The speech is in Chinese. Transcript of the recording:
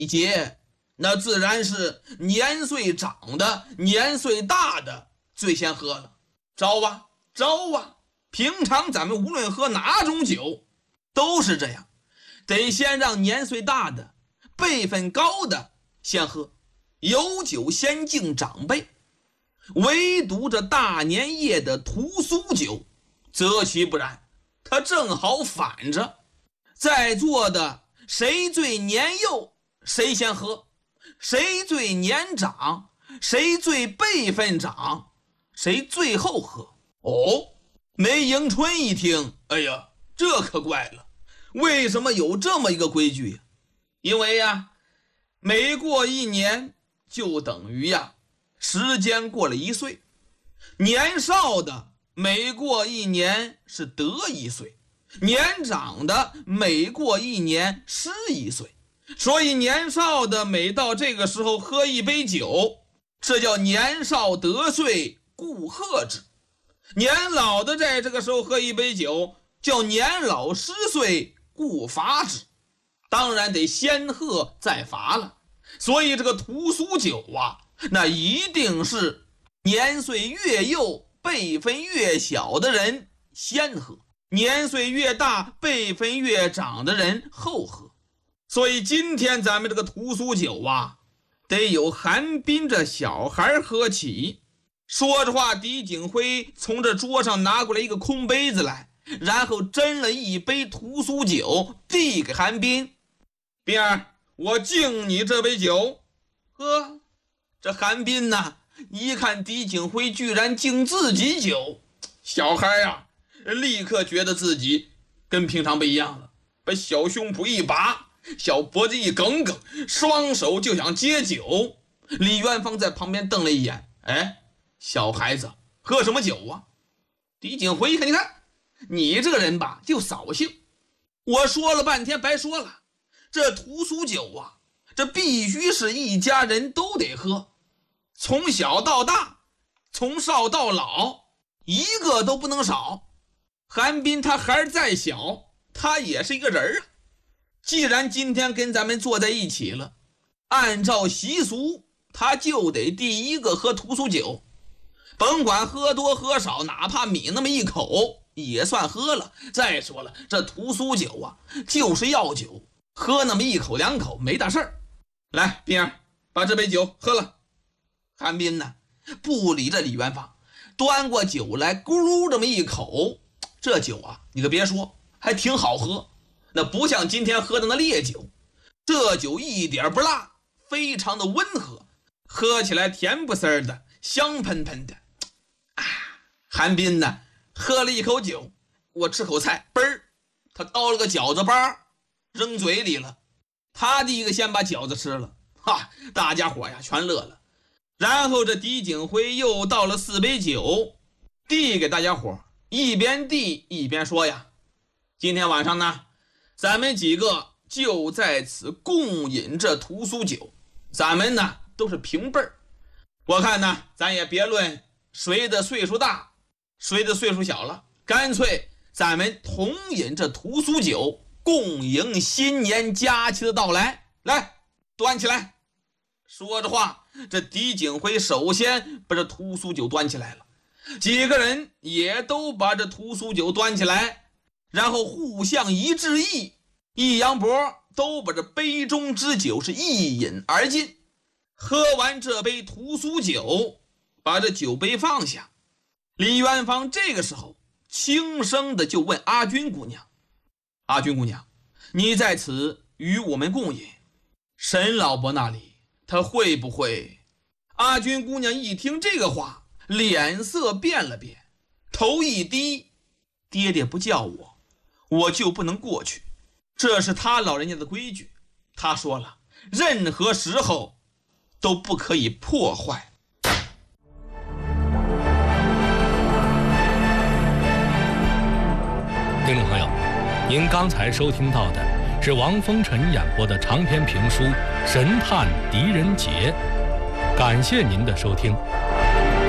一节，那自然是年岁长的、年岁大的最先喝了。招啊，招啊！平常咱们无论喝哪种酒，都是这样，得先让年岁大的、辈分高的先喝，有酒先敬长辈。唯独这大年夜的屠苏酒，则其不然，它正好反着。在座的谁最年幼，谁先喝；谁最年长，谁最辈分长，谁最后喝。哦，梅迎春一听，哎呀，这可怪了，为什么有这么一个规矩呀？因为呀，每过一年就等于呀，时间过了1岁。年少的每过一年是得1岁，年长的每过一年失1岁。所以年少的每到这个时候喝一杯酒，这叫年少得岁，故贺之；年老的在这个时候喝一杯酒，叫年老失岁，故罚之。当然得先喝再罚了。所以这个屠苏酒啊，那一定是年岁越幼、辈分越小的人先喝，年岁越大、辈分越长的人后喝。所以今天咱们这个屠苏酒啊，得由韩冰这小孩喝起。说着话，狄景辉从这桌上拿过来一个空杯子来，然后斟了一杯屠苏酒递给韩冰。冰儿，我敬你这杯酒。呵，这韩冰呐，一看狄景辉居然敬自己酒，小孩啊，立刻觉得自己跟平常不一样了，把小胸脯一拔，小脖子一梗梗，双手就想接酒。李元芳在旁边瞪了一眼，哎，小孩子喝什么酒啊？狄景辉一看，你看你这个人吧，就扫兴。我说了半天白说了，这屠苏酒啊，这必须是一家人都得喝，从小到大，从少到老，一个都不能少。韩冰他孩儿再小，他也是一个人啊。既然今天跟咱们坐在一起了，按照习俗，他就得第一个喝屠苏酒，甭管喝多喝少，哪怕抿那么一口也算喝了。再说了，这屠苏酒啊，就是药酒，喝那么一口两口没大事儿。来，冰儿，把这杯酒喝了。韩冰呢，不理这李元芳，端过酒来，咕噜这么一口，这酒啊，你可别说，还挺好喝。那不像今天喝的那烈酒，这酒一点不辣，非常的温和，喝起来甜不丝的，香喷喷的。韩冰呢，喝了一口酒，我吃口菜，嘣儿，他叨了个饺子包扔嘴里了。他第一个先把饺子吃了，大家伙呀全乐了。然后这狄景辉又倒了4杯酒，递给大家伙，一边递一边说呀，今天晚上呢，咱们几个就在此共饮这屠苏酒，咱们呢都是平辈儿，我看呢咱也别论谁的岁数大，谁的岁数小了，干脆咱们同饮这屠苏酒，共迎新年佳期的到来。来，端起来。说着话，这狄景辉首先把这屠苏酒端起来了，几个人也都把这屠苏酒端起来，然后互相一致意，一扬脖，都把这杯中之酒是一饮而尽。喝完这杯屠苏酒，把这酒杯放下。李元芳这个时候轻声的就问阿君姑娘，阿君姑娘，你在此与我们共饮，沈老伯那里他会不会？阿君姑娘一听这个话，脸色变了变，头一低，爹爹不叫我，我就不能过去，这是他老人家的规矩，他说了，任何时候都不可以破坏。 听众朋友，您刚才收听到的是王风尘演播的长篇评书《神探狄仁杰》，感谢您的收听。